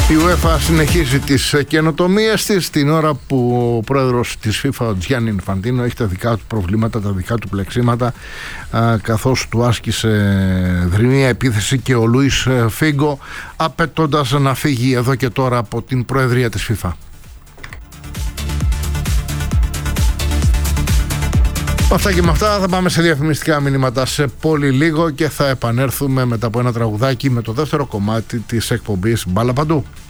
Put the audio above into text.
Η UEFA συνεχίζει τις καινοτομίες της την ώρα που ο πρόεδρος της FIFA, ο Τζιάννι Ινφαντίνο, έχει τα δικά του προβλήματα, τα δικά του πλεξίματα, καθώς του άσκησε δρυμία επίθεση και ο Λουίς Φίγκο, απαιτώντας να φύγει εδώ και τώρα από την προεδρία της FIFA. Αυτά και με αυτά θα πάμε σε διαφημιστικά μηνύματα σε πολύ λίγο και θα επανέλθουμε μετά από ένα τραγουδάκι με το δεύτερο κομμάτι της εκπομπής Μπάλα Παντού.